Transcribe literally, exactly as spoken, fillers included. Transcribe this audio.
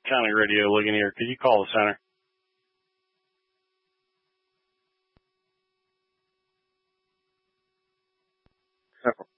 County Radio Ligonier. Could you call the center? Central.